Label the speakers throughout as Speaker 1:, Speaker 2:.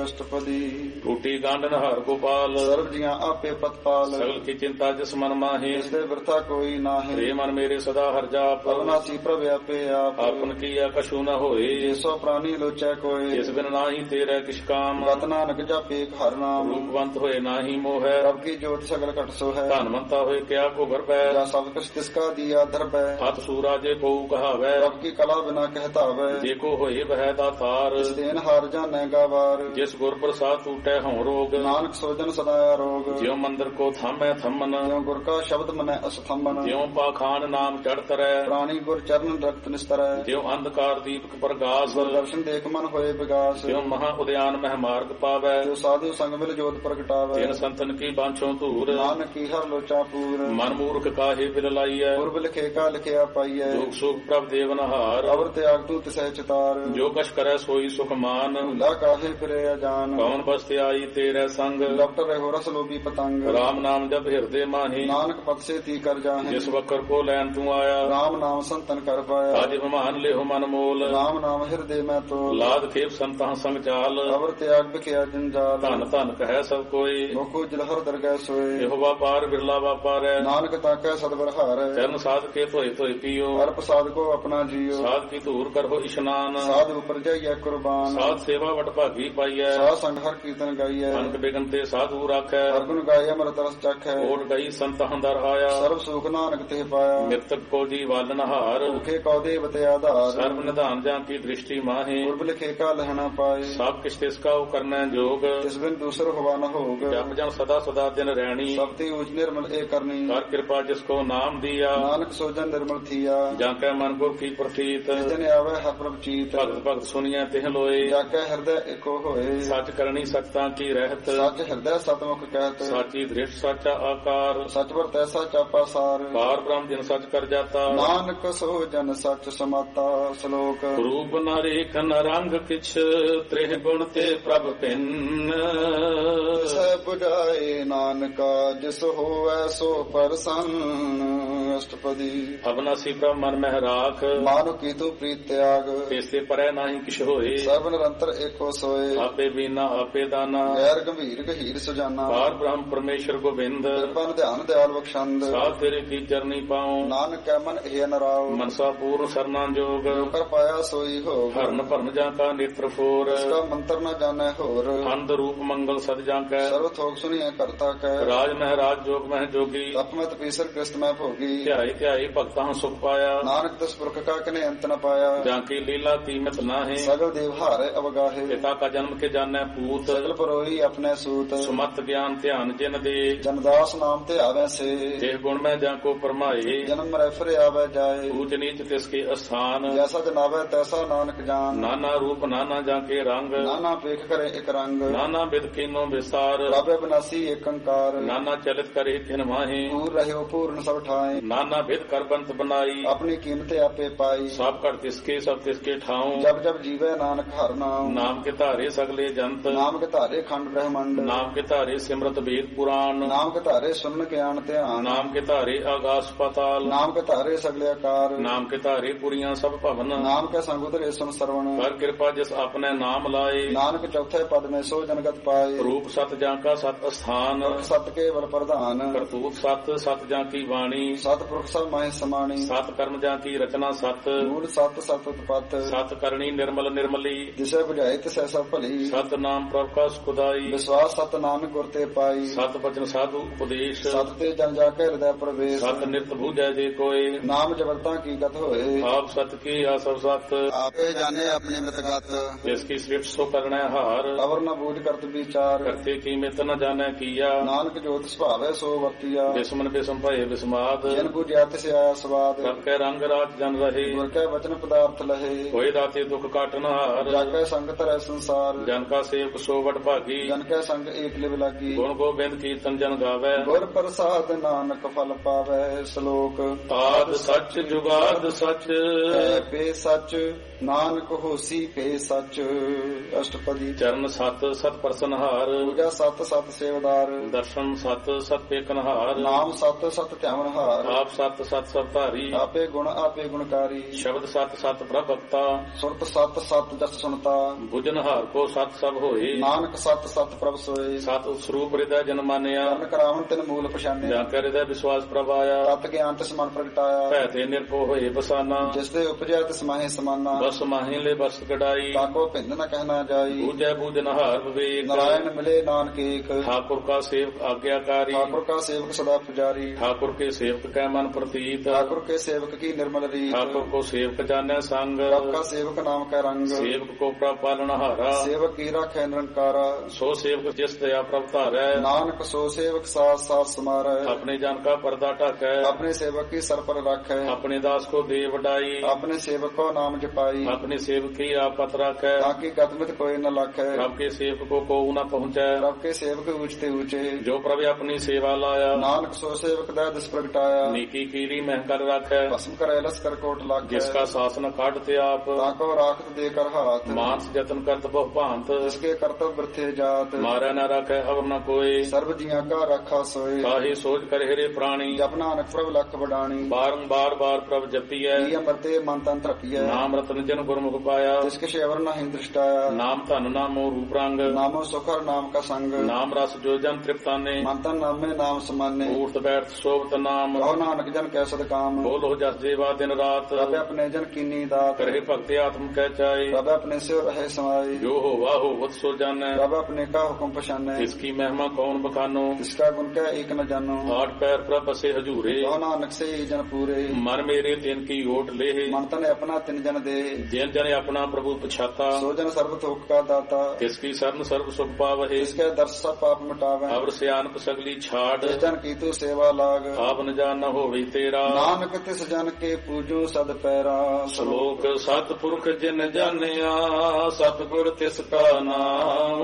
Speaker 1: ਅਸ਼ਟਪਦੀ
Speaker 2: ਟੂਟੀ ਗਾਂਡਨ ਹਰ ਗੋਪਾਲ
Speaker 1: ਸਰਬ ਜੀਆਂ ਆਪੇ ਪਤਪਾਲ
Speaker 2: ਸਗਲ ਕੀ ਚਿੰਤਾ ਜਿਸ ਮਨ ਮਾਹੀ
Speaker 1: ਇਸ ਦੇ ਵਰਤਾ ਕੋਈ ਨਾਹੀ
Speaker 2: ਰੇ ਮਨ ਮੇਰੇ ਸਦਾ ਹਰ ਜਾਪ
Speaker 1: ਅਵਨਾਸੀ ਪ੍ਰਭ ਆਪੇ ਆਪ
Speaker 2: ਆਪਨ ਕੀਆ ਕਛੂ ਨ ਹੋਏ
Speaker 1: ਜਿਸੋ ਪ੍ਰਾਨੀ ਲੋਚੈ ਕੋਏ
Speaker 2: ਜਿਸ ਬਿਨ ਨਾਹੀ ਤੇਰੇ ਕਿਛ ਕਾਮ
Speaker 1: ਗਤ ਨਾਨਕ ਜਾਪੇ ਹਰ ਨਾਮ
Speaker 2: ਰੂਪਵੰਤ ਹੋਏ ਨਾਹੀ ਮੋਹੈ
Speaker 1: ਪ੍ਰਭ ਕੀ ਜੋਤ ਸਗਲ ਘਟ ਸੋ ਹੈ
Speaker 2: ਧਨਵੰਤਾ ਹੋਏ ਕਿਆ ਕੋ ਗਰਬੈ
Speaker 1: ਜਾਂ ਸਭ ਕੁਛ ਤਿਸਕਾ ਦੀਆ ਦਰਬੈ
Speaker 2: ਹੱਥ ਸੂਰਾ ਜੇ ਕੋ ਕਹਾਵੈ
Speaker 1: ਪ੍ਰਭ ਕੀ ਕਲਾ ਬਿਨਾ ਕਹਿਤਾਵੈ
Speaker 2: ਜੇ ਕੋ ਹੋਏ ਬਹਿ ਦਾਤਾਰ
Speaker 1: ਇਸ ਦੇਨ ਹਾਰ ਜਾਣੈ ਗਾਵਾਰ
Speaker 2: ਜਿਸ ਗੁਰ ਪ੍ਰਸਾਦ ਟੂਟੈ ਹਉ ਰੋਗ
Speaker 1: ਨਾਨਕ ਸੋਜਨ ਸਦਾ ਰੋਗ
Speaker 2: ਜਿਉ ਮੰਦਰ ਕੋ ਥਾਮੈ ਥੰਮਨ
Speaker 1: ਜਿਉ ਗੁਰ ਕਾ ਸ਼ਬਦ ਮਨੈ ਅਸਥੰਬਨ
Speaker 2: ਜਿਉ ਪਾਖਾਨ ਨਾਮ ਚੜ ਤਰੈ
Speaker 1: ਪ੍ਰਾਣੀ ਗੁਰ ਚਰਨ ਰਖਤ ਨਿਸਤਰੈ
Speaker 2: ਜਿਉ ਅੰਧਕਾਰ ਦੀਪਕ ਪ੍ਰਗਾਸ
Speaker 1: ਗੁਰ ਦਰਸ਼ਨ ਦੇਖ ਮਨ ਹੋਏ ਵਿਗਾਸ
Speaker 2: ਜਿਉ ਮਹਾ ਉਦਿਆਨ ਮਹਿ ਮਾਰਗ ਪਾਵੈ
Speaker 1: ਜੋ ਸਾਧੂ ਸੰਗ ਮਿਲ ਜੋਤ ਪ੍ਰਗਟਾਵੈ
Speaker 2: ਤਿਨ ਸੰਤਨ ਕੀ ਬਾਂਛੋ ਧੂਰ
Speaker 1: ਨਾਨਕ ਕੀ ਹਰ ਲੋਚਾ ਪੂਰ
Speaker 2: ਮਨ ਮੂਰਖ ਕਾਹੇ ਬਿਲ ਲਾਈਐ
Speaker 1: ਪੁਰਬ ਲਿਖੇ ਕਾ ਲਿਖਿਆ ਪਾਈਐ
Speaker 2: ਦੁਖ ਸੁਖ ਪ੍ਰਭ ਦੇਵਨਹਾਰ
Speaker 1: ਅਵਰ ਤਿਆਗ ਤੂ ਤਿਸੈ ਚਿਤਾਰ
Speaker 2: ਜੋ ਕਛ ਕਰੈ ਸੋਈ ਸੁਖ ਮਾਨ
Speaker 1: ਲਾ ਕਾਹੇ ਫਿਰੇ ਅਜਾਨ
Speaker 2: ਕੌਣ ਬਸਤਿ ਆਈ ਤੇਰੇ ਸੰਗ
Speaker 1: ਡਾਕਟਰ ਰਹੋ ਰਸ ਲੋਭੀ ਪਤੰਗ
Speaker 2: ਰਾਮ ਨਾਮ ਜਪ ਹਿਰਦੇ ਮਾਹੀ
Speaker 1: ਨਾਨਕ ਪਦ ਸੇ ਤੀ ਕਰ ਜਾਹੇ
Speaker 2: ਜਿਸ ਵਕਰ ਕੋ ਲੈਣ ਤੂੰ ਆਇਆ
Speaker 1: ਰਾਮ ਨਾਮ ਸੰਤਨ ਕਰ ਪਾਇਆ
Speaker 2: ਅਜ ਵਿਮਾਨ ਲਿਓ ਮਨ ਮੋਲ
Speaker 1: ਰਾਮ ਨਾਮ ਹਿਰਦੇ ਮੈਂ ਤੋ
Speaker 2: ਲਾਦ ਖੇਪ ਸੰਤਾਂ ਸੰਗ ਚਾਲ
Speaker 1: ਅਵਰ ਤਿਆਗ ਬਿਖਿਆ ਜੰਜਾਲ
Speaker 2: ਧਨ ਧਨ ਕਹੈ ਸਭ ਕੋਈ
Speaker 1: ਮੁਖੋ ਜਲਹਰ ਦਰਗਹਿ ਸੋਏ
Speaker 2: ਇਹੋ ਵਾਪਾਰ ਬਿਰਲਾ ਵਾਪਾਰੈ
Speaker 1: ਨਾਨਕ ਤਾਕੈ ਸਤਿਗੁਰ ਹਾਰੈ
Speaker 2: ਚਰਨ ਸਾਧ ਕੇ ਧੋਏ ਧੋਏ ਪੀਓ
Speaker 1: ਹਰ ਪ੍ਰਸਾਦ ਕੋ ਆਪਣਾ ਜੀਓ
Speaker 2: ਸਾਧ ਕੀ ਧੂਰ ਕਰੋ ਇਸ਼ਨਾਨ
Speaker 1: ਸਾਧ ਉਪਰ ਜਾਈਐ ਕੁਰਬਾਨ
Speaker 2: ਸਾਧ ਸੇਵਾ ਵਟ ਭਾਗੀ ਪਾਈਐ
Speaker 1: ਸਾਧ ਸੰਗ ਹਰ ਕੀਰਤਨ ਗਾਈਐ
Speaker 2: ਅੰਕ ਬਿਗਨ ਤੇ ਸਾਧੂ ਰਾਖੈ
Speaker 1: ਹਰ ਗੁਣ ਗਾਏ ਅੰਮ੍ਰਿਤ ਰਸ ਚਖੈ
Speaker 2: ਕੋਟ ਗਈ ਸੰਤ ਹੰਦਰ ਆਇਆ
Speaker 1: ਸਰਬ ਸੁਖ ਨਾਨਕ ਤੇ ਪਾਇਆ
Speaker 2: ਮਿਰਤਕ ਕੋ ਜੀ ਵਾਲਨ ਹਾਰ
Speaker 1: ਭੁਖੇ ਕਉ ਦੇਵ ਤੇ ਆਧਾਰ
Speaker 2: ਸਰਬ ਨਿਧਾਨ ਜਾਂ ਕੀ ਦ੍ਰਿਸ਼ਟੀ ਮਾਹੇ
Speaker 1: ਪੁਰਬ ਲਿਖੇ ਕਾ ਲਹਣਾ ਪਾਏ
Speaker 2: ਸਭ ਕਿਛ ਤਿਸ ਕਾ ਕਰਨਾ ਜੋਗ
Speaker 1: ਤਿਸ ਬਿਨ ਦੂਸਰ ਹੋਵਾ ਨ ਹੋਗ
Speaker 2: ਜਪ ਜਨ ਸਦਾ ਸਦਾ ਦਿਨ ਰਹਿਣੀ
Speaker 1: ਸਭ ਤੇ ਉਚ ਨਿਰਮਲ ਏ ਕਰਨੀ
Speaker 2: ਕਰ ਕਿਰਪਾ ਜਿਸ ਕੋ ਨਾਮ ਦਿਆ
Speaker 1: ਨਾਨਕ ਸੋਜਨ ਨਿਰਮਲ ਥੀਆ
Speaker 2: ਜਾਂ ਕੈ ਮਨ ਗੁਰ ਕੀ ਪ੍ਰਤੀਤ
Speaker 1: ਜਿਸ ਦਿਨ ਆਵੇ ਹਰ ਪ੍ਰਭ ਚੀਤ
Speaker 2: ਭਗਤ ਭਗਤ ਸੁਣੀਐ ਤਿਹ ਲੋਏ
Speaker 1: ਜਾ ਕੇ ਹਿਰਦੈ ਏਕੋ ਹੋਏ
Speaker 2: ਸੱਚ ਕਰਨੀ ਸਖਤਾਂ ਕੀ ਰਹਿਤ
Speaker 1: ਸੱਚ ਹਿਰਦੈ ਸਤਮੁਖ ਕਹਿਤ
Speaker 2: ਸਾਚੀ ਦ੍ਰਿਸ਼ ਸਾਚਾ ਆਕਾਰ
Speaker 1: ਸਚ ਵਰ ਤੈਸਾ ਚਾਪਾ ਸਾਰ
Speaker 2: ਪਾਰ ਬ੍ਰਹਮ ਜਿਨ ਸੱਚ ਕਰ ਜਾਤਾ
Speaker 1: ਨਾਨਕ ਸੋਜਨ ਸਚ ਸਮਾਤਾ ਸ਼ਲੋਕ
Speaker 2: ਰੂਪ ਨ ਰੇਖ ਨ ਰੰਗ ਕਿਛ ਤ੍ਰਿਹ ਗੁਣ ਤੇ ਪ੍ਰਭ ਭਿੰਨ
Speaker 1: ਸੈ 부ਝਾਏ ਨਾਨਕਾ ਜਿਸ ਹੋਵੈ ਸੋ ਪਰਸੰਨ ਅਸ਼ਟਪਦੀ
Speaker 2: ਅਬਨਾਸੀ ਪ੍ਰਭ ਮਨ ਮਹਿ ਰਾਖ
Speaker 1: ਮਾਨੁ ਕੀ ਤੂ ਪ੍ਰੀਤ ਤਿਆਗ
Speaker 2: ਤੇਸੇ ਪਰੈ ਨਾਹੀ ਕਿਛ ਹੋਏ
Speaker 1: ਸਰਬ ਨਿਰੰਤਰ ਏਕੋ ਸੋਏ
Speaker 2: ਆਪੇ ਬੀਨਾ ਆਪੇ ਦਾਨਾ
Speaker 1: ਗੈਰ ਗੰਭੀਰ ਗਹੀਰ ਸੁਜਾਨਾ
Speaker 2: ਪਾਰ ਬ੍ਰਹਮ ਪਰਮੇਸ਼ਰ ਗੋਬਿੰਦ
Speaker 1: ਕਿਰਪਨ ਧਿਆਨ ਦਿਆਲ ਬਖਸ਼ੰਦ
Speaker 2: ਸਾਧ ਤੇਰੇ ਕੀ ਚਰਨੀ ਪਾਉ
Speaker 1: ਨਾਨਕ ਕੈ ਮਨ ਇਹ ਨਰਾਉ
Speaker 2: ਮਨਸਾ ਪੂਰਨ ਸਰਨਾ ਜੋਗ
Speaker 1: ਕਰ ਪਾਇਆ ਸੋਈ ਹੋ
Speaker 2: ਹਰਨ ਭਰਨ ਜਾਂ ਕਾ ਨੇਤਰ ਫੋਰ
Speaker 1: ਇਸਕਾ ਮੰਤਰ ਨ ਜਾਣੈ ਹੋਰ
Speaker 2: ਅੰਧ ਰੂਪ ਮੰਗਲ ਸਦ ਜਾਂ ਕੈ
Speaker 1: ਸਰਵ ਥੋਕ ਸੁਣੀਐ ਕਰਤਾ ਕੈ
Speaker 2: ਰਾਜ ਮਹਿਰਾਜ ਜੋਗ ਮਹਿ ਜੋਗੀ
Speaker 1: ਤਪਮਤ ਪੀਸਰ ਕ੍ਰਿਸਤ ਮੈਂ ਭੋਗੀ
Speaker 2: ਧਿਆਈ ਧਿਆਈ ਭਗਤਾਂ ਸੁਖ ਪਾਇਆ
Speaker 1: ਨਾਨਕ ਤਿਸ ਪੁਰਖ ਕਾ ਕਨੇ ਅੰਤ ਨ ਪਾਇਆ
Speaker 2: ਜਾਂ ਕੀ ਲੀਲਾ ਕੀਮਤ ਨਾਹੇ
Speaker 1: ਸਗਲ ਦੇਵ ਹਾਰੇ ਅਵਗਾਹੇ
Speaker 2: ਪਿਤਾ ਕਾ ਜਨਮ ਕੇ ਜਾਣੈ ਪੂਤ
Speaker 1: ਸਗਲ ਪਰੋਈ ਆਪਣੇ ਸੂਤ
Speaker 2: ਸੁਮਤ ਗਿਆਨ ਧਿਆਨ ਜਿਨ ਦੇ
Speaker 1: ਜਨਦਾਸ ਨਾਮ ਤੇ ਆਵੈ ਸੇ
Speaker 2: ਜੇ ਗੁਣ ਮੈਂ ਜਾਂ ਕੋ ਪਰਮਾਏ
Speaker 1: ਜਨਮ ਮਰੈ ਫਿਰ ਆਵੈ ਜਾਏ
Speaker 2: ਊਚ ਨੀਚ ਤਿਸ ਕੇ ਅਸਥਾਨ
Speaker 1: ਜੈਸਾ ਜਨਾਵੈ ਤੈਸਾ ਨਾਨਕ ਜਾਨ
Speaker 2: ਨਾਨਾ ਰੂਪ ਨਾਨਾ ਜਾਂ ਕੇ ਰੰਗ
Speaker 1: ਨਾਨਾ ਪੇਖ ਕਰੇ ਇੱਕ ਰੰਗ
Speaker 2: ਨਾਨਾ ਬਿਦ ਕੀਨੋ ਵਿਸਾਰ
Speaker 1: ਰਾਬੇ ਬਨਾਸੀ ਏਕ ਅੰਕਾਰ
Speaker 2: ਨਾਨਾ ਚਲਿਤ ਕਰੇ ਤਿਨ ਮਾਹੇ
Speaker 1: ਪੂਰ ਰਹਿਓ ਪੂਰਨ ਸਭ ਠਾਏ
Speaker 2: ਨਾਨਾ ਬਿਦ ਕਰ ਬੰਤ ਬਨਾਈ
Speaker 1: ਆਪਣੀ ਕੀਮਤ ਆਪੇ ਪਾਈ
Speaker 2: ਸਭ ਘਟ ਤਿਸਕੇ ਸਭ ਤਿਸਕੇ ਠਾਉ
Speaker 1: ਜਬ ਜਬ ਜੀਵੈ ਨਾਨਕ ਹਰ ਨਾਮ
Speaker 2: ਨਾਮ ਕੇ ਧਾਰੇ ਸਗਲੇ ਜੰਤ
Speaker 1: ਨਾਮ ਕੇ ਧਾਰੇ ਖੰਡ ਬ੍ਰਹਮੰਡ
Speaker 2: ਨਾਮ ਕੇ ਧਾਰੇ ਸਿਮਰਤ ਵੇਦ ਪੁਰਾਣ
Speaker 1: ਨਾਮ ਕੇ ਧਾਰੇ ਸੁਨਨ ਗਿਆਨ ਧਿਆਨ
Speaker 2: ਨਾਮ ਕੇ ਧਾਰੇ ਆਗਾਸ ਪਤਾਲ
Speaker 1: ਨਾਮ ਕੇ ਧਾਰੇ ਸਗਲੇ ਆਕਾਰ
Speaker 2: ਨਾਮ ਕੇ ਧਾਰੇ ਪੁਰੀਆਂ ਸਭ ਭਵਨ
Speaker 1: ਨਾਮ ਕੇ ਸੰਗ ਉਤਰੇ ਸੁਨ ਸਰਵਣ
Speaker 2: ਕਰ ਕਿਰਪਾ ਜਿਸ ਆਪਣੇ ਨਾਮ ਲਾਏ
Speaker 1: ਨਾਨਕ ਚੌਥੇ ਪਦ ਮੈਂ ਸੋ ਜਨਗਤ ਪਾਏ
Speaker 2: ਰੂਪ ਸਤ ਜਾਂ ਕਾ ਸਤ ਅਸਥਾਨ
Speaker 1: ਸਤ ਕੇਵਲ ਪ੍ਰਧਾਨ
Speaker 2: ਕਰਤੂਤ ਸਤ ਸਤ ਜਾਂ ਕੀ ਬਾਣੀ
Speaker 1: ਸਤ ਪੁਰਖ ਸਭ ਮਾਹਿ ਸਮਾਣੀ
Speaker 2: ਸਤ ਕਰਮ ਜਾਂ ਕੀ ਰਚਨਾ ਸਤ
Speaker 1: ਮੂਲ ਸਤ ਸਤ ਉਤਪਤ
Speaker 2: ਸਤ ਕਰਨੀ ਨਿਰਮਲ ਨਿਰਮਲੀ
Speaker 1: ਜਿਸੇ ਬੁਝਾਏ ਤਿਸੈ ਸਭ ਭਲੀ
Speaker 2: ਸਤ ਨਾਮ ਪ੍ਰਭ ਕਾ ਸੁਖਦਾਈ
Speaker 1: ਵਿਸ਼ਵਾਸ ਸਤ ਨਾਨਕ ਗੁਰ ਤੇ ਪਾਈ
Speaker 2: ਸਤ ਬਚਨ ਸਾਧੂ ਉਪਦੇਸ਼
Speaker 1: ਸਤ ਤੇ ਜਨ ਜਾ ਕੇ ਹਿਰਦੈ ਪ੍ਰਵੇਸ਼
Speaker 2: ਸਤ ਨਿਤ ਬੂਝੈ ਜੇ ਕੋਏ
Speaker 1: ਨਾਮ ਜਗਤਾਂ ਕੀ ਗਤ ਹੋਏ
Speaker 2: ਆਪ ਸਤ ਕੀ ਆਸਵ ਸਤ
Speaker 1: ਆਪੇ ਜਾਣੇ ਆਪਣੀ ਮਿਤਗਤ
Speaker 2: ਜਿਸ ਕੀ ਸ੍ਰਿਸ਼ਟ ਸੋ ਕਰਣੈ ਹਾਰ
Speaker 1: ਅਵਰ ਨ ਬੂਝ ਕਰਤ ਵਿਚਾਰ
Speaker 2: ਕਰਤੇ ਕੀ ਮਿਤ ਨ ਜਾਣੈ ਕੀਆ
Speaker 1: ਨਾਨਕ ਜੋਤ ਸੁਭਾਵੈ ਸੋ ਵਰਤੀਆ
Speaker 2: ਬਿਸਮਨ ਬਿਸਮ ਭਏ ਬਿਸਮਾਦ
Speaker 1: ਜਨ ਬੁਝਿਆ ਤਿਸ ਆਇਆ ਸਵਾਦ
Speaker 2: ਸਭ ਕੈ ਰੰਗ ਰਾਜ ਜਨ ਰਹੇ
Speaker 1: ਗੁਰ ਕੈ ਵਚਨ ਪਦਾਰਥ ਲਹੇ
Speaker 2: ਹੋਏ ਦਾਤੇ ਦੁਖ ਕਾਟਨ ਹਾਰ
Speaker 1: ਜਾਗੈ ਸੰਗ ਧਰੈ ਸੰਸਾਰ
Speaker 2: ਜਨ ਕਾ ਸੇਵਕ ਸੋ ਵਡ ਭਾਗੀ
Speaker 1: ਜਨ ਕੈ ਸੰਗ ਏਕ ਲਿਵ ਲਾਗੀ
Speaker 2: ਗੁਣ ਗੋਬਿੰਦ ਕੀਰਤਨ ਜਨ ਗਾਵੈ
Speaker 1: ਗੁਰ ਪ੍ਰਸਾਦ ਨਾਨਕ ਫਲ ਪਾਵੈ ਸ਼ਲੋਕ
Speaker 2: ਆਦ ਸੱਚ ਜੁਗਾਦ ਸੱਚ
Speaker 1: ਪੇ ਸੱਚ ਨਾਨਕ ਹੋਸੀ ਪੇ ਸੱਚ ਅਸ਼ਟਪਦੀ
Speaker 2: ਚਰਨ ਸਤ ਸਤ ਪਰਸਨਹਾਰ
Speaker 1: ਪੂਜਾ ਸਤ ਸਤ ਸੇਵਦਾਰ
Speaker 2: ਦਰਸ਼ਨ ਸਤ ਸਤ ਪੇਕਨਹਾਰ
Speaker 1: ਨਾਮ ਸਤ ਸਤ ਧਿਆਵਨਹਾਰ
Speaker 2: ਆਪ ਸਤ ਸਤ ਸਭ ਧਾਰੀ
Speaker 1: ਆਪੇ ਗੁਣ ਆਪੇ ਗੁਣਕਾਰੀ
Speaker 2: ਸ਼ਬਦ ਸਤ ਸਤ ਪ੍ਰਭ ਭਗਤਾ
Speaker 1: ਸੁਰਤ ਸਤ ਸਤ ਜਸ ਸੁਣਤਾ
Speaker 2: ਬੁਝਨਹਾਰ ਕੋ ਸਤ ਸਭ ਹੋਏ।
Speaker 1: ਨਾਨਕ ਸਤ ਸਤ ਪ੍ਰਭ ਸੋਏ।
Speaker 2: ਸਤ ਸਰੂਪ ਹਿਰਦੈ ਜਨ ਮਾਨਿਆ।
Speaker 1: ਕਰਨ ਕਰਾਵਨ ਤਿਨ ਮੂਲ ਪਛਾਨਿਆ।
Speaker 2: ਜਾਂ ਕੈ ਹਿਰਦੈ ਵਿਸ਼ਵਾਸ ਪ੍ਰਭ ਆਇਆ।
Speaker 1: ਤਤ ਗਿਆਨ ਤਿਸ ਮਨ ਪ੍ਰਗਟਾਇਆ।
Speaker 2: ਭੈ ਤੇ ਨਿਰਭਉ ਹੋਏ ਬਸਾਨਾ।
Speaker 1: ਜਿਸ ਦੇ ਉਪਜੈ ਤਿਸ ਮਾਹੇ ਸਮਾਨਾ।
Speaker 2: ਬਸ ਮਾਹੀ ਲੈ ਬਸ ਕਢਾਈ।
Speaker 1: ਤਾਕੋ ਭਿੰਨ ਨ ਕਹਿਣਾ ਜਾਈ।
Speaker 2: ਬੂਝੈ ਬੂਝਨ ਹਾਰ ਵਿਵੇਕ।
Speaker 1: ਨਾਰਾਇਣ ਮਿਲੇ ਨਾਨਕ ਏਕ।
Speaker 2: ठाकुर का सेवक आज्ञाकारी।
Speaker 1: ठाकुर का सेवक सदा पुजारी।
Speaker 2: ठाकुर के सेवक कै मन प्रतीत।
Speaker 1: ठाकुर के सेवक की निर्मल रीत।
Speaker 2: ठाकुर को सेवक जाने संग।
Speaker 1: प्रभ का सेवक नाम का रंग।
Speaker 2: सेवक को प्रभ पालनहारा।
Speaker 1: सेवक की राखै निरंकारा।
Speaker 2: सो सेवक जिस दया प्रभ धारै।
Speaker 1: नानक सो सेवक साथ साथ समारै।
Speaker 2: अपने जन का पर्दा ढाकै।
Speaker 1: अपने सेवक की सर पर राखै।
Speaker 2: अपने दास को दे वडाई।
Speaker 1: अपने सेवक को नाम जपाई।
Speaker 2: अपने सेवक की आपत राखै।
Speaker 1: ताकि गतमित कोई न लाखै।
Speaker 2: प्रभ के सेवक को न पहुँचै।
Speaker 1: प्रभ के सेवक ऊंचते ऊंचे।
Speaker 2: जो प्रभु अपनी सेवा लाया।
Speaker 1: नानक सो सेवक दै दिस प्रगटाया।
Speaker 2: नीकी कीरी मह कर राखै।
Speaker 1: भस्म करे लस कर कोट लाखै।
Speaker 2: जिसका शासन काटते आप।
Speaker 1: ताको राखत दे कर हाथ।
Speaker 2: मानस जतन करत बहु भांत।
Speaker 1: जिसके कर्तव्य वृथे जात।
Speaker 2: मारै न राखै अवर न कोई।
Speaker 1: सर्व जिया का रखा सोए।
Speaker 2: काहे सोच कर हेरे प्राणी।
Speaker 1: जप नानक प्रभ लख बडाणी।
Speaker 2: बारंबार बार प्रभ जपियै।
Speaker 1: अमरते मन तन तृपियै।
Speaker 2: नाम रतन जन गुरमुख पाया।
Speaker 1: जिसके शेवर नहीं दृष्टाया।
Speaker 2: नाम धन नामो रूप रंग।
Speaker 1: नामो सुखर नाम का संग।
Speaker 2: नाम रस जो जन तृप्ताने।
Speaker 1: मन तन नामे नाम समाने।
Speaker 2: ऊर्त बैठ शोभत नाम।
Speaker 1: कहो नानक जन कै सद काम।
Speaker 2: बोलो जस जेवा दिन रात।
Speaker 1: प्रभ अपने जन कीनी दात।
Speaker 2: करे भक्ति आत्म कह चाहे।
Speaker 1: प्रभ अपने से रहे समाई।
Speaker 2: जो हो वाह हो सो जाने।
Speaker 1: प्रभ अपने का हुक्म पछाने।
Speaker 2: इसकी महिमा कौन बखानो।
Speaker 1: इसका गुण क्या एक न जानो।
Speaker 2: आठ पैर प्रभ बसे हजूरे।
Speaker 1: कहो नानक से ही जन पूरे।
Speaker 2: मन मेरे तिन की ओट ले।
Speaker 1: मन तन अपना तिन जन दे।
Speaker 2: जिन जन अपना प्रभु पछाता।
Speaker 1: सो जन सर्व थोक का दाता।
Speaker 2: इसकी शरण सर्व सुख पावहे।
Speaker 1: इसके दर्श सब पाप मिटावे।
Speaker 2: अवर सियानप सगली छाड़।
Speaker 1: जिस जन की तू सेवा लाग।
Speaker 2: आप न जान न होवे तेरा।
Speaker 1: नानक तिस जन के पूजो सद पैरा।
Speaker 2: श्लोक सतपुरख जिन जानिया। सतगुर तिसका नाम।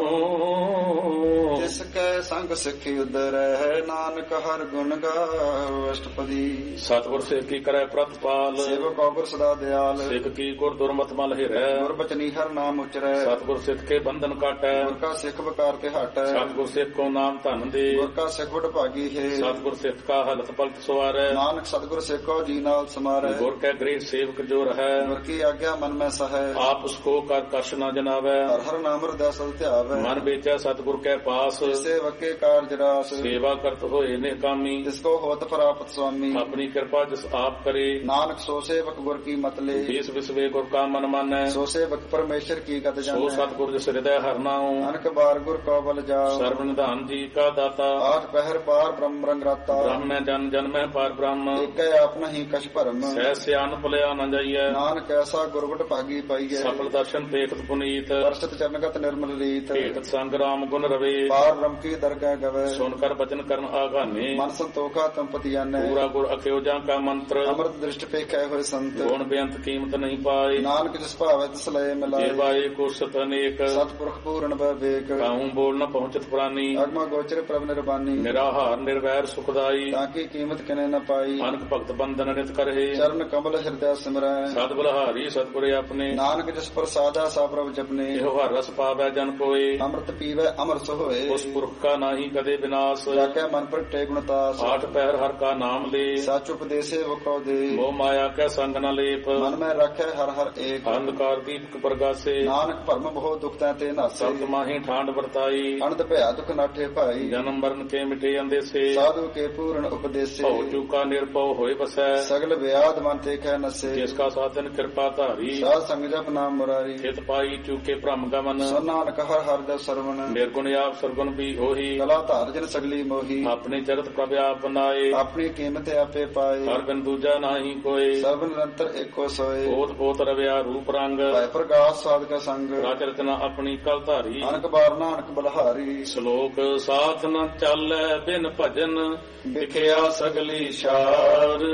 Speaker 1: जिसके संग सिखी उदर है। नानक हर गुण गाओ अष्टपदी।
Speaker 2: सतगुर सिख की करे प्रतिपाल।
Speaker 1: सेवक गुर सदा दयाल।
Speaker 2: सिख की गुर दुर्मत मल हिरै।
Speaker 1: गुर बचनी हर नाम उचरै।
Speaker 2: सतगुर सिख के बंधन काटै।
Speaker 1: गुर का सिख बकार ते हटै।
Speaker 2: सतगुर सिख को नाम धन दे।
Speaker 1: गुर का सिख बड़ भागी है।
Speaker 2: सतगुर सिख का हलत पलट सवारै।
Speaker 1: नानक सतगुर सिख को जी नाल समारै।
Speaker 2: गुर के गृह सेवक जो रहै।
Speaker 1: गुर की आज्ञा मन में सहै।
Speaker 2: आप उसको कर कष्ट न जनावै।
Speaker 1: हर हर नाम हृदय सद ध्यावै।
Speaker 2: मन बेचै सतगुर के पास।
Speaker 1: सेवक के कार्य रास।
Speaker 2: सेवा करत होए निकामी।
Speaker 1: जिसको होत प्राप्त स्वामी।
Speaker 2: अपनी कृपा जिस आप करे।
Speaker 1: नानक सो सेवक गुर की मत ले।
Speaker 2: देश विश्वे गुर का मन मानै।
Speaker 1: सो सेवक परमेश्वर की गत
Speaker 2: सो
Speaker 1: जानै।
Speaker 2: सतगुर जिस हृदय हर नाऊ।
Speaker 1: अनक बार गुर को बल जाओ।
Speaker 2: सर्व निधान जी का दाता।
Speaker 1: आठ पहर पार ब्रह्म रंग राता।
Speaker 2: ब्रह्म जन जन में पार ब्रह्म।
Speaker 1: एक अपना ही कछ भरम।
Speaker 2: सह सियान भुलिया न जाइए।
Speaker 1: नानक ऐसा गुरबट भागी पाइए।
Speaker 2: सफल दर्शन देखत पुनीत।
Speaker 1: वर्षत चरणगत निर्मल रीत।
Speaker 2: भेटत संग राम गुण रवे।
Speaker 1: पार ब्रह्म की दरगाह गवे।
Speaker 2: सुनकर वचन करन आगाने।
Speaker 1: मन संतोखा तंपति जाने।
Speaker 2: पूरा गुर अख्योजा का मंत्र।
Speaker 1: अमृत दृष्टि पे कह हुए संत।
Speaker 2: गुण बेअंत कीमत नहीं पाए।
Speaker 1: नानक जिस भावे तिस लय मिलाए।
Speaker 2: जेवाए को सत अनेक।
Speaker 1: सतपुरख पूर्ण विवेक।
Speaker 2: काहू बोल न पहुंचत प्राणी।
Speaker 1: अगमा गोचर प्रभ निर्वाणी।
Speaker 2: निराहार निर्वैर सुखदाई।
Speaker 1: ताकि कीमत किने न पाई।
Speaker 2: अनक भक्त बंधन नित करहे।
Speaker 1: चरण कमल हृदय सिमरै।
Speaker 2: सतबलहारी सतगुरे अपने।
Speaker 1: नानक जिस पर साधा सा प्रभ जपने।
Speaker 2: एहो हर रस पावै जन कोय।
Speaker 1: अमृत पीवै अमर सोए।
Speaker 2: उस पुरख का नाही कदे विनाश।
Speaker 1: जाके मन पर टे गुणतास।
Speaker 2: आठ पहर हर का नाम ले।
Speaker 1: सच उपदेशे वो कौ दे।
Speaker 2: मोह माया के संग न लेप।
Speaker 1: मन में रखे हर हर एक।
Speaker 2: अंधकार दीपक प्रगासे।
Speaker 1: नानक भरम बहु दुख ते नासे।
Speaker 2: सप्त माही ठांड वर्ताई।
Speaker 1: अनंत भया दुख नाठे भाई।
Speaker 2: जन्म मरण के मिटे अंदेसे।
Speaker 1: साधु के पूर्ण उपदेशे।
Speaker 2: भव चूका निर्भव होय बसै।
Speaker 1: सगल व्याध मन ते कह नसे।
Speaker 2: जिसका साधन कृपा धारी।
Speaker 1: साध संग जप नाम मुरारी।
Speaker 2: हित पाई चूके भ्रम गमन।
Speaker 1: सो नानक हर हर दस सरवण।
Speaker 2: निर्गुण आप सरगुण भी होही।
Speaker 1: कला धार जन सगली मोही।
Speaker 2: अपने चरत प्रभ आप बनाए।
Speaker 1: अपनी कीमत आपे पाए।
Speaker 2: हर बिन दूजा नाही कोय।
Speaker 1: सर्व निरंतर एको सोए।
Speaker 2: पोत पोत रव्या रूप रंग।
Speaker 1: भय प्रकाश साध का संग।
Speaker 2: राज रचना अपनी कल धारी।
Speaker 1: अनक बार नानक बलहारी।
Speaker 2: श्लोक साथ न चालै बिन भजन। विखिया सगली शार।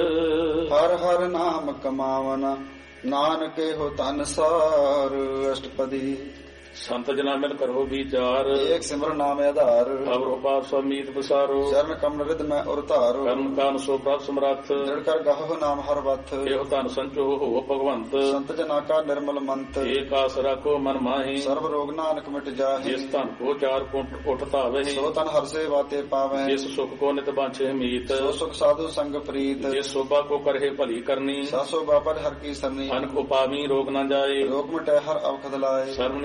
Speaker 1: हर हर नाम कमावना। नानक हो तन सार अष्टपदी।
Speaker 2: संत जना मिल करो विचार।
Speaker 1: एक सिमर नाम आधार।
Speaker 2: अवर उपाप समीत बसारो।
Speaker 1: चरण कमल रिद में उरतारो।
Speaker 2: कर्म कान सो प्रभ समरथ।
Speaker 1: दृढ़ कर गहो नाम हर वथ।
Speaker 2: एहो तन संचो हो भगवंत।
Speaker 1: संत जना का निर्मल मंत।
Speaker 2: एक आसरा को मन माही।
Speaker 1: सर्व रोग नानक मिट जाहे।
Speaker 2: जिस तन को चार कुंठ उठतावे।
Speaker 1: सो तन हर से बाते पावे।
Speaker 2: जिस सुख को नित बांछे मीत।
Speaker 1: सो सुख साधु संग प्रीत।
Speaker 2: जिस शोभा को करहे भली करनी।
Speaker 1: सासो बापर हर की सरनी।
Speaker 2: अनक उपावी रोग न जाए।
Speaker 1: रोग मिटे हर अवखद लाए।
Speaker 2: सर्व निधान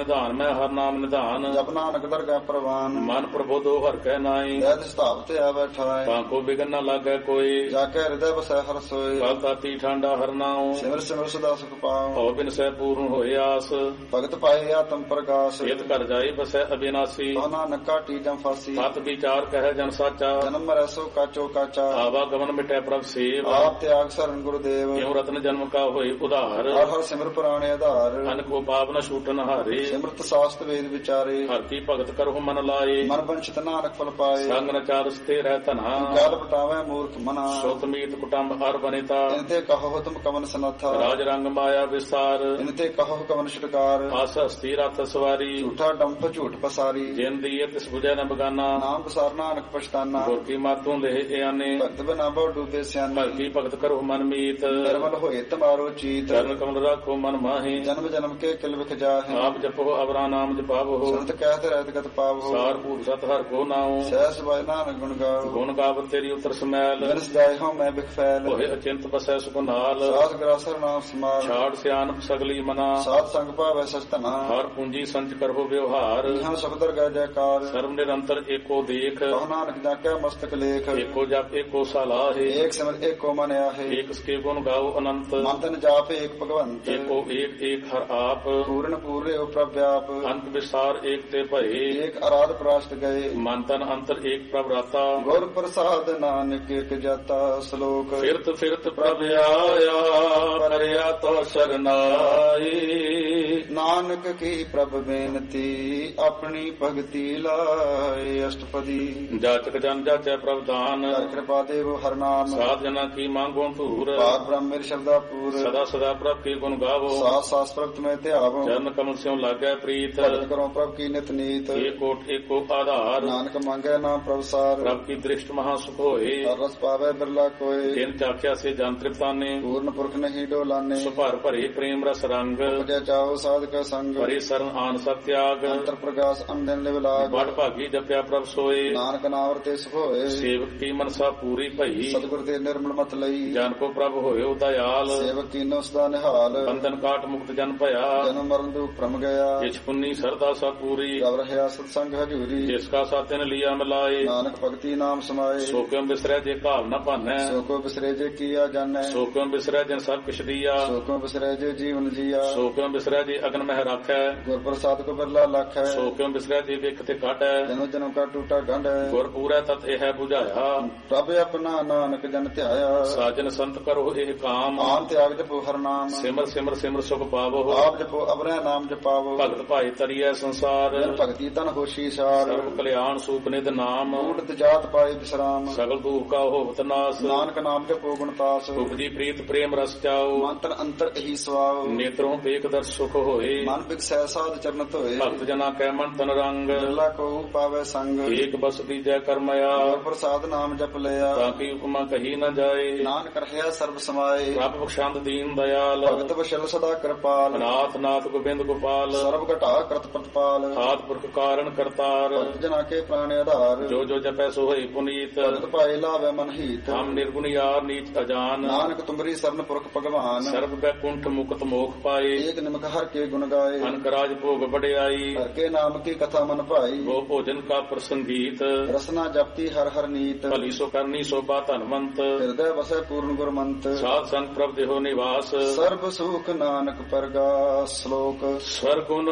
Speaker 2: ਸੁਣੈ ਹਰ ਨਾਮ ਨਿਧਾਨ।
Speaker 1: ਜਪ ਨਾਨਕ ਦਰਗਾਹ ਪ੍ਰਵਾਨ।
Speaker 2: ਮਨ ਪ੍ਰਬੋਧੋ ਹਰਿ ਕੈ ਨਾਈ।
Speaker 1: ਵੈਦ ਸਤਾਪ ਤੇ ਆ ਬੈਠਾਏ।
Speaker 2: ਤਾਂ ਕੋ ਬਿਗਨ ਨ ਲਾਗੈ ਕੋਈ।
Speaker 1: ਜਾ ਕੇ ਹਿਰਦੈ ਵਸੈ ਹਰਿ ਸੋਇ।
Speaker 2: ਕਲ ਤਾਤੀ ਠਾਂਡਾ ਹਰਿ ਨਾਉ।
Speaker 1: ਸਿਮਰ ਸਿਮਰ ਸਦਾ ਸੁਖ ਪਾਉ।
Speaker 2: ਭਉ ਬਿਨ ਸਹਿ ਪੂਰਨ ਹੋਏ ਆਸ।
Speaker 1: ਭਗਤ ਪਾਏ ਆਤਮ ਪ੍ਰਗਾਸ।
Speaker 2: ਇਤ ਘਰ ਜਾਏ ਬਸੈ ਅਬਿਨਾਸੀ।
Speaker 1: ਕਹੁ ਨਾਨਕ ਘਾਟੀ ਜਮ ਫਾਸੀ।
Speaker 2: ਸਤ ਵਿਚਾਰ ਕਹਿ ਜਨ ਸਾਚਾ।
Speaker 1: ਜਨਮ ਮਰੈ ਸੋ ਕਾਚੋ ਕਾਚਾ।
Speaker 2: ਆਵਾ ਗਮਨ ਮਿਟੈ ਪ੍ਰਭ ਸੇਵ।
Speaker 1: ਆਪ ਤਿਆਗ ਸਰਨ ਗੁਰਦੇਵ।
Speaker 2: ਕਿਉ ਰਤਨ ਜਨਮ ਕਾ ਹੋਏ ਉਧਾਰ।
Speaker 1: ਹਰ ਹਰ ਸਿਮਰ ਪੁਰਾਣੇ ਆਧਾਰ।
Speaker 2: ਅਨ ਕੋ ਪਾਪ ਨ ਛੂਟਨ ਹਾਰੇ।
Speaker 1: ਸਿਮਰਤ ਸਾਸਤ ਵੇਦ ਵਿਚਾਰੇ।
Speaker 2: ਹਰਿ ਕੀ ਭਗਤ ਕਰਹੁ ਮਨ ਲਾਏ।
Speaker 1: ਮਨ ਬੰਚਿਤ ਨਾਨਕ ਫਲ ਪਾਏ।
Speaker 2: ਸੰਗ ਨ ਚਾਰਸ ਤੇ ਰਹਿ ਧਨਾ।
Speaker 1: ਕਾਲ ਪਟਾਵੈ ਮੂਰਖ ਮਨਾ।
Speaker 2: ਸੁਤ ਮੀਤ ਕੁਟੰਬ ਹਰ ਬਨਿਤਾ।
Speaker 1: ਇਨ ਤੇ ਕਹੋ ਤੁਮ ਕਵਨ ਸਨਾਥਾ।
Speaker 2: ਰਾਜ ਰੰਗ ਮਾਇਆ ਵਿਸਾਰ।
Speaker 1: ਇਨ ਤੇ ਕਹੋ ਕਵਨ ਛੁਟਕਾਰ।
Speaker 2: ਆਸ ਹਸਤੀ ਰਥ ਸਵਾਰੀ।
Speaker 1: ਝੂਠਾ ਡੰਪ ਝੂਠ ਪਸਾਰੀ।
Speaker 2: ਜਿਨ ਦੀਏ ਤਿਸ ਬੁਝੈ ਨ ਬਗਾਨਾ।
Speaker 1: ਨਾਮ ਬਸਾਰ ਨਾਨਕ ਪਛਤਾਨਾ।
Speaker 2: ਗੁਰ ਕੀ ਮਾਤੋਂ ਦੇਹ ਇਆਨੇ।
Speaker 1: ਭਗਤ ਬਿਨਾ ਬਹੁ ਡੂਬੇ ਸਿਆਣੇ।
Speaker 2: ਭਗਤੀ ਭਗਤ ਕਰੋ ਮਨ ਮੀਤ।
Speaker 1: ਨਿਰਮਲ ਹੋਏ ਤੁਮਾਰੋ ਚੀਤ।
Speaker 2: ਚਰਨ ਕਮਲ ਰਾਖੋ ਮਨ ਮਾਹੀ।
Speaker 1: ਜਨਮ ਜਨਮ ਕੇ ਕਿਲ ਵਿਖ ਜਾਹੇ।
Speaker 2: ਆਪ ਜਪੋ ਅਵਰਾ ਨਾਮ ਜਪਾਵੋ।
Speaker 1: ਸੰਤ ਕਹਿਤ ਰਹਿਤ ਗਤ ਪਾਵੋ।
Speaker 2: ਸਾਰ ਭੂਤ ਸਤ ਹਰਿ ਕੋ ਨਾਉ।
Speaker 1: ਸਹਿਸ ਬਾਇ ਨਾਨਕ ਗੁਣ ਗਾਓ।
Speaker 2: ਗੁਣ ਗਾਵਤ ਤੇਰੀ ਉਤਰ ਸਮੈਲ।
Speaker 1: ਬਿਨਸ ਜਾਏ ਹਉ ਮੈਂ ਬਿਖ ਫੈਲ।
Speaker 2: ਹੋਏ ਅਚਿੰਤ ਬਸੈ ਸੁਖ ਨਾਲ।
Speaker 1: ਸਾਧ ਗਰਾਸਰ ਨਾਮ ਸਮਾਲ।
Speaker 2: ਛਾੜ ਸਿਆਨਪ ਸਗਲੀ ਮਨਾ।
Speaker 1: ਸਾਧ ਸੰਗ ਭਾਵੈ ਸਚਤਨਾ।
Speaker 2: ਹਰ ਪੂੰਜੀ ਸੰਚ ਕਰੋ ਵਿਵਹਾਰ।
Speaker 1: ਇਹਾਂ ਸੁਖ ਦਰਗਹਿ ਜੈਕਾਰ।
Speaker 2: ਸਰਬ ਨਿਰੰਤਰ ਏਕੋ ਦੇਖ।
Speaker 1: ਕਹੁ ਨਾਨਕ ਜਾਕੈ ਮਸਤਕ ਲੇਖ।
Speaker 2: ਏਕੋ ਜਪ ਏਕੋ ਸਲਾਹੇ।
Speaker 1: ਏਕ ਸਿਮਰ ਏਕੋ ਮਨ ਆਹੇ।
Speaker 2: ਏਕ ਸਕੇ ਗੁਣ ਗਾਓ ਅਨੰਤ।
Speaker 1: ਮਨ ਤਨ ਜਾਪ ਏਕ ਭਗਵੰਤ।
Speaker 2: ਏਕੋ ਏਕ ਏਕ ਹਰ ਆਪ।
Speaker 1: ਪੂਰਨ ਪੂਰੇ ਉ ਪ੍ਰਭ ਵਿਆਪ।
Speaker 2: ਅੰਤ ਵਿਸਾਰ ਏਕ ਤੇ ਭਏ।
Speaker 1: ਏਕ ਅਰਾਧ ਪ੍ਰਾਸ਼ਟ ਗਏ।
Speaker 2: ਮਨ ਤਨ ਅੰਤਰ ਏਕ ਪ੍ਰਭ ਰਾਤਾ।
Speaker 1: ਗੁਰ ਪ੍ਰਸਾਦ ਨਾਨਕ ਇਕ ਜਾਤਾ। ਸ਼ਲੋਕ।
Speaker 2: ਫਿਰਤ ਫਿਰਤ ਪ੍ਰਭ ਆਇਆ ਕਰਿਆ ਤੋ ਸਰਨਾਈ।
Speaker 1: ਨਾਨਕ ਕੀ ਪ੍ਰਭ ਬੇਨਤੀ ਆਪਣੀ ਭਗਤੀ ਲਾਏ। ਅਸ਼ਟਪਦੀ।
Speaker 2: ਜਾਚਕ ਜਨ ਜਾਚੈ ਪ੍ਰਭ ਦਾਨ।
Speaker 1: ਹਰਿ ਕਿਰਪਾ ਦੇਵ ਹਰਿ ਨਾਮ।
Speaker 2: ਸਾਧ ਜਨਾ ਕੀ ਮੰਗੋ ਧੂਰ।
Speaker 1: ਪਾਰ ਬ੍ਰਹਮ ਮੇਰੇ ਸ਼ਬਦਾ ਪੂਰ।
Speaker 2: ਸਦਾ ਸਦਾ ਪ੍ਰਭ ਕੀ ਗੁਣ ਗਾਵੋ।
Speaker 1: ਸਾਸ ਸਾਸ ਪ੍ਰਭ ਤੁਮੇ ਧਿਆਵੋ।
Speaker 2: ਚਰਨ ਕਮਲ ਸਿਉ ਲਾਗੈ ਪ੍ਰੀਤ।
Speaker 1: ਭਗਤ ਕਰੋ ਪ੍ਰਭ ਕੀ ਨਿਤ ਨੀਤ।
Speaker 2: ਏਕੋਟ ਏਕੋ ਆਧਾਰ।
Speaker 1: ਨਾਨਕ ਮੰਗੈ ਨਾਮ ਪ੍ਰਭ ਸਾਰ।
Speaker 2: ਪ੍ਰਭ ਕੀ ਦ੍ਰਿਸ਼ਟ ਮਹਾ ਸੁਖ ਹੋਏ।
Speaker 1: ਹਰ ਰਸ ਪਾਵੈ ਬਿਰਲਾ ਕੋਏ।
Speaker 2: ਤਿਨ ਚਾਖਿਆ ਸੇ ਜਨ ਤ੍ਰਿਪਤਾਨੇ।
Speaker 1: ਪੂਰਨ ਪੁਰਖ ਨਹੀਂ ਡੋਲਾਨੇ।
Speaker 2: ਸੁਭਰ ਭਰੇ ਪ੍ਰੇਮ ਰਸ ਰੰਗ।
Speaker 1: ਉਪਜੈ ਚਾਓ ਸਾਧਕ ਸੰਗ।
Speaker 2: ਭਰੇ ਸਰਨ ਆਨ ਸਤਿਆਗ।
Speaker 1: ਅੰਤਰ ਪ੍ਰਗਾਸ ਅੰਦਨ ਲਿਵ ਲਾਗ।
Speaker 2: ਬੜ ਭਾਗੀ ਜਪਿਆ ਪ੍ਰਭ ਸੋਏ।
Speaker 1: ਨਾਨਕ ਨਾਮ ਵਰਤੇ ਸੁਖ ਹੋਏ।
Speaker 2: ਸੇਵਕ ਕੀ ਮਨਸਾ ਪੂਰੀ ਭਈ।
Speaker 1: ਸਤਿਗੁਰ ਦੇ ਨਿਰਮਲ ਮਤ ਲਈ।
Speaker 2: ਜਨ ਕੋ ਪ੍ਰਭ ਹੋਇਓ ਦਇਆਲ।
Speaker 1: ਸੇਵਕ ਕੀਨੋ ਸਦਾ ਨਿਹਾਲ।
Speaker 2: ਬੰਧਨ ਕਾਟ ਮੁਕਤ ਜਨ ਭਇਆ।
Speaker 1: ਜਨਮ ਮਰਨ ਦੁਖ ਭ੍ਰਮ ਗਿਆ।
Speaker 2: ਜਿਸ ਪੁੰਨੀ ਸਰਦਾ ਸਾ ਪੂਰੀ।
Speaker 1: ਰਵ ਰਹਿਆ ਸਤ ਸੰਗ ਹਜੂਰੀ।
Speaker 2: ਜਿਸ ਕਾ ਸਾਤਿਨ ਲਿਆ ਮਿਲਾਏ।
Speaker 1: ਨਾਨਕ ਭਗਤੀ ਨਾਮ ਸਮਾਏ।
Speaker 2: ਸੋ ਕਿਉ ਬਿਸਰੈ ਜੇ ਘਾਲ ਨ ਭਾਨੈ।
Speaker 1: ਸੋ ਕੋ ਬਿਸਰੇ ਜੇ ਕੀਆ ਜਾਣੈ।
Speaker 2: ਸੋ ਕਿਉ ਬਿਸਰੈ ਜਨ ਸਭ ਕਿਛ ਦੀਆ।
Speaker 1: ਸੋ ਕੋ ਬਿਸਰੇ ਜੇ ਜੀਵਨ ਜੀਆ।
Speaker 2: ਸੋ ਕਿਉ ਬਿਸਰੈ ਜੇ ਅਗਨ ਮਹਿ ਰਾਖੈ।
Speaker 1: ਗੁਰ ਪ੍ਰਸਾਦ ਕੋ ਬਿਰਲਾ ਲਖੈ।
Speaker 2: ਸੋ ਕਿਉ ਬਿਸਰੈ ਜੇ ਵਿਖ ਤੇ ਕਾਟੈ।
Speaker 1: ਜਨਮ ਜਨਮ ਕਾ ਟੂਟਾ ਗੰਢ।
Speaker 2: ਗੁਰ ਪੂਰੈ ਤਤ ਇਹ 부ਝਾਇਆ।
Speaker 1: ਪ੍ਰਭ ਆਪਣਾ ਨਾਨਕ ਜਨ ਧਿਆਇਆ।
Speaker 2: ਸਾਜਨ ਸੰਤ ਕਰੋ ਇਹ ਕਾਮ।
Speaker 1: ਆਨ ਤਿਆਗ ਜਪੋ ਹਰ ਨਾਮ।
Speaker 2: ਸਿਮਰ ਸਿਮਰ ਸਿਮਰ ਸੁਖ ਪਾਵੋ।
Speaker 1: ਆਪ ਜਪੋ ਅਬਰੈ ਨਾਮ ਜਪਾਵੋ।
Speaker 2: ਭਗਤ ਭਾਈ ਤਰੀਐ ਸੰਸਾਰ।
Speaker 1: ਜਨ ਭਗਤੀ ਤਨ ਹੋਸ਼ੀ ਸਾਰ।
Speaker 2: ਸਰਬ ਕਲਿਆਣ ਸੂਪ ਨਿਧ ਨਾਮ।
Speaker 1: ਊਟਤ ਜਾਤ ਪਾਏ ਵਿਸਰਾਮ।
Speaker 2: ਸਗਲ ਦੂਖ ਕਾ ਹੋਵਤ ਨਾਸ।
Speaker 1: ਨਾਨਕ ਨਾਮ ਜਪੋ ਗੁਣ ਤਾਸ।
Speaker 2: ਉਪਜੀ ਪ੍ਰੀਤ ਪ੍ਰੇਮ ਰਸ ਚਾਓ।
Speaker 1: ਮੰਤਰ ਅੰਤਰ ਇਹੀ ਸਵਾਉ।
Speaker 2: ਨੇਤਰੋਂ ਦੇਖ ਦਰ ਸੁਖ ਹੋਏ।
Speaker 1: ਮਨ ਬਿਕਸੈ ਸਾਧ ਚਰਨ ਧੋਏ।
Speaker 2: ਭਗਤ ਜਨਾ ਕੈ ਮਨ ਤਨ ਰੰਗ।
Speaker 1: ਬਿਰਲਾ ਕੋ ਪਾਵੈ ਸੰਗ।
Speaker 2: ਏਕ ਬਸ ਦੀਜੈ ਕਰਮਇਆ।
Speaker 1: ਗੁਰ ਪ੍ਰਸਾਦ ਨਾਮ ਜਪ ਲਿਆ।
Speaker 2: ਤਾਂ ਕੀ ਹੁਕਮਾ ਕਹੀ ਨ ਜਾਏ।
Speaker 1: ਨਾਨਕ ਰਹਿਆ ਸਰਬ ਸਮਾਏ।
Speaker 2: ਪ੍ਰਭ ਬਖਸ਼ੰਦ ਦੀਨ ਦਇਆਲ।
Speaker 1: ਭਗਤ ਵਸ਼ਲ ਸਦਾ ਕਿਰਪਾਲ।
Speaker 2: ਨਾਥ ਨਾਥ ਗੋਬਿੰਦ ਗੋਪਾਲ।
Speaker 1: ਸਰਬ ਘਟਾ ਕਰਤ ਪ੍ਰਤਪਾਲ।
Speaker 2: ਆਦ ਪੁਰਖ ਕਾਰਨ ਕਰਤਾਰ।
Speaker 1: ਭਗਤ ਜਨਾ ਕੇ ਪ੍ਰਾਣ ਆਧਾਰ।
Speaker 2: ਜੋ ਜੋ ਜਪੈ ਸੋ ਹੋਈ ਪੁਨੀਤ।
Speaker 1: ਭਗਤ ਪਾਏ ਲਾਵੇ ਮਨ ਹੀਤ।
Speaker 2: ਹਮ ਨਿਰਗੁਣ ਯਾਰ ਨੀਚ ਅਜਾਨ।
Speaker 1: ਨਾਨਕ ਤੁਮਰੀ ਸਰਨ ਪੁਰਖ ਭਗਵਾਨ।
Speaker 2: ਸਰਬ ਬੈਕੁੰਠ ਮੁਕਤ ਮੋਖ ਪਾਏ।
Speaker 1: ਏਕ ਨਿਮਕ ਹਰ ਕੇ ਗੁਣ ਗਾਏ।
Speaker 2: ਅਨਕ ਰਾਜ ਭੋਗ ਬੜਿਆਈ।
Speaker 1: ਹਰ ਕੇ ਨਾਮ ਕੀ ਕਥਾ ਮਨ ਭਾਈ।
Speaker 2: ਗੋ ਭੋਜਨ ਕਾ ਪ੍ਰਸੰਗੀਤ।
Speaker 1: ਰਸਨਾ ਜਪਤੀ ਹਰ ਹਰ ਨੀਤ।
Speaker 2: ਭਲੀ ਸੋ ਕਰਨੀ ਸੋਭਾ ਧਨਵੰਤ।
Speaker 1: ਹਿਰਦੈ ਵਸੈ ਪੂਰਨ ਗੁਰਮੰਤ।
Speaker 2: ਸਾਧ ਸੰਗ ਪ੍ਰਭ ਦੇਹੋ ਨਿਵਾਸ।
Speaker 1: ਸਰਬ ਸੁਖ ਨਾਨਕ ਪਰਗਾਸ। ਸ਼ਲੋਕ।
Speaker 2: ਸਵਰਗੁਣ